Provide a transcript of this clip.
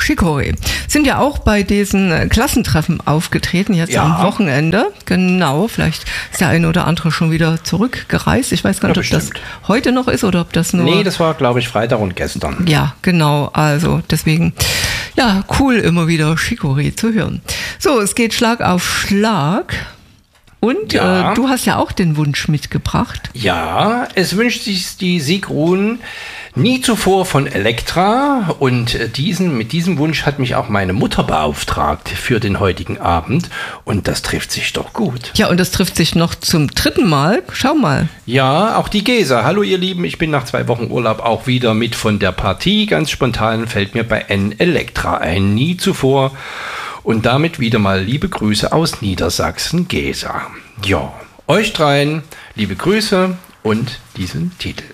Chicorée sind ja auch bei diesen Klassentreffen aufgetreten, jetzt am Wochenende. Genau, vielleicht ist der eine oder andere schon wieder zurückgereist. Ich weiß gar nicht, ob das heute noch ist oder ob das nur... Nee, das war, glaube ich, Freitag und gestern. Ja, genau. Also deswegen, ja, cool, immer wieder Chicorée zu hören. So, es geht Schlag auf Schlag. Und du hast ja auch den Wunsch mitgebracht. Ja, es wünscht sich die Sigrun nie zuvor von Elektra. Und mit diesem Wunsch hat mich auch meine Mutter beauftragt für den heutigen Abend. Und das trifft sich doch gut. Ja, und das trifft sich noch zum 3. Mal. Schau mal. Ja, auch die Gesa. Hallo ihr Lieben, ich bin nach 2 Wochen Urlaub auch wieder mit von der Partie. Ganz spontan fällt mir bei N Elektra ein. Nie zuvor. Und damit wieder mal liebe Grüße aus Niedersachsen, Gesa. Ja, euch dreien liebe Grüße und diesen Titel.